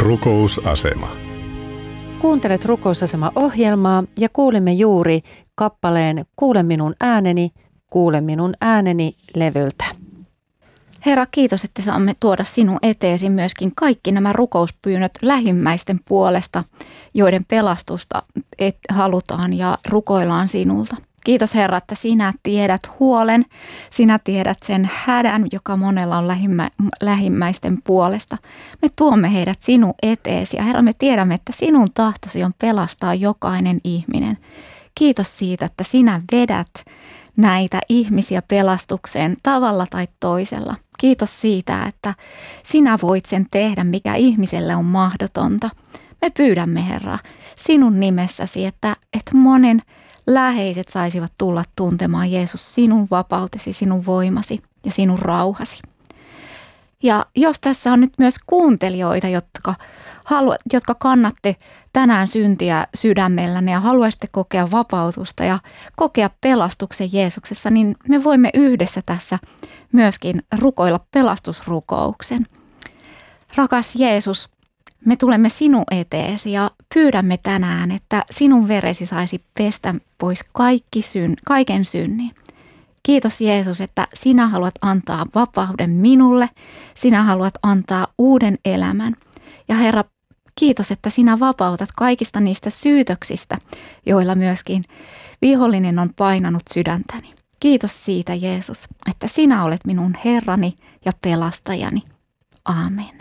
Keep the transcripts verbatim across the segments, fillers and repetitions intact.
Rukousasema. Kuuntelet Rukousasema-ohjelmaa ja kuulimme juuri kappaleen Kuule minun ääneni, kuule minun ääneni levyltä. Herra, kiitos, että saamme tuoda sinun eteesi myöskin kaikki nämä rukouspyynnöt lähimmäisten puolesta, joiden pelastusta et halutaan ja rukoillaan sinulta. Kiitos Herra, että sinä tiedät huolen, sinä tiedät sen hädän, joka monella on lähimmä, lähimmäisten puolesta. Me tuomme heidät sinun eteesi ja Herra, me tiedämme, että sinun tahtosi on pelastaa jokainen ihminen. Kiitos siitä, että sinä vedät näitä ihmisiä pelastukseen tavalla tai toisella. Kiitos siitä, että sinä voit sen tehdä, mikä ihmiselle on mahdotonta. Me pyydämme, Herra, sinun nimessäsi, että, että monen läheiset saisivat tulla tuntemaan Jeesus sinun vapautesi, sinun voimasi ja sinun rauhasi. Ja jos tässä on nyt myös kuuntelijoita, jotka, halu, jotka kannatte tänään syntiä sydämellänne ja haluaisitte kokea vapautusta ja kokea pelastuksen Jeesuksessa, niin me voimme yhdessä tässä myöskin rukoilla pelastusrukouksen. Rakas Jeesus, me tulemme sinun eteesi ja pyydämme tänään, että sinun veresi saisi pestä pois kaikki syn, kaiken synnin. Kiitos Jeesus, että sinä haluat antaa vapauden minulle, sinä haluat antaa uuden elämän. Ja Herra, kiitos, että sinä vapautat kaikista niistä syytöksistä, joilla myöskin vihollinen on painanut sydäntäni. Kiitos siitä Jeesus, että sinä olet minun Herrani ja pelastajani. Aamen.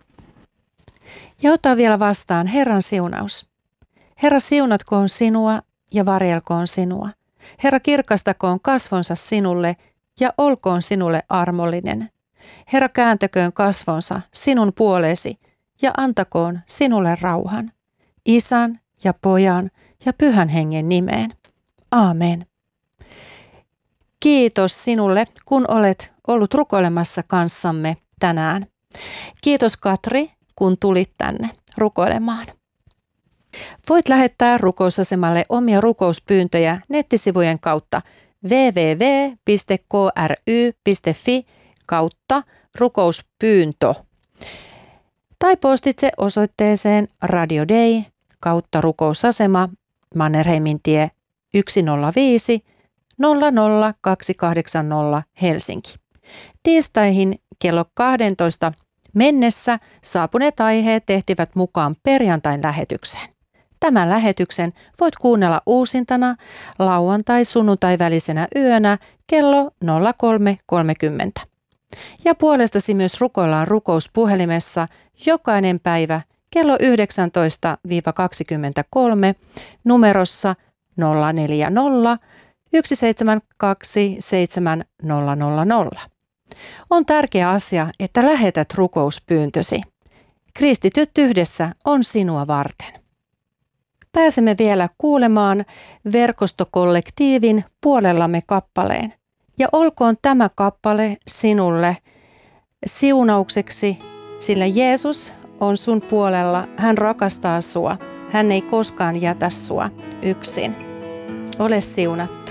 Ja ota vielä vastaan Herran siunaus. Herra siunatkoon sinua ja varjelkoon sinua. Herra kirkastakoon kasvonsa sinulle ja olkoon sinulle armollinen. Herra kääntäköön kasvonsa sinun puoleesi ja antakoon sinulle rauhan. Isän ja Pojan ja Pyhän Hengen nimeen. Aamen. Kiitos sinulle, kun olet ollut rukoilemassa kanssamme tänään. Kiitos Katri, kun tulit tänne rukoilemaan. Voit lähettää rukousasemalle omia rukouspyyntöjä nettisivujen kautta double-u double-u double-u piste k r y piste f i kautta rukouspyyntö. Tai postitse osoitteeseen Radio Day kautta rukousasema Mannerheimintie yksi nolla viisi nolla nolla kaksi kahdeksan nolla Helsinki. Tiistaihin kello kaksitoista mennessä saapuneet aiheet tehtivät mukaan perjantain lähetykseen. Tämän lähetyksen voit kuunnella uusintana lauantai-sunnuntai välisenä yönä kello nolla kolme kolmekymmentä. Ja puolestasi myös rukoillaan rukouspuhelimessa jokainen päivä kello yhdeksäntoista kaksikymmentäkolme numerossa nolla neljä nolla yksi seitsemän kaksi seitsemän nolla nolla nolla. On tärkeä asia, että lähetät rukouspyyntösi. Kristityt yhdessä on sinua varten. Pääsemme vielä kuulemaan verkostokollektiivin Puolellamme kappaleen. Ja olkoon tämä kappale sinulle siunaukseksi, sillä Jeesus on sun puolella. Hän rakastaa sua. Hän ei koskaan jätä sua yksin. Ole siunattu.